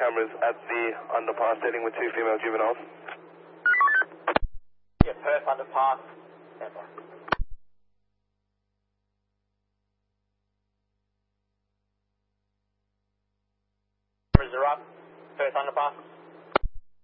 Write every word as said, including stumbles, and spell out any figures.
cameras at the underpass dealing with two female juveniles. Yeah, Perth underpass. Stand by. Cameras are up. Perth underpass.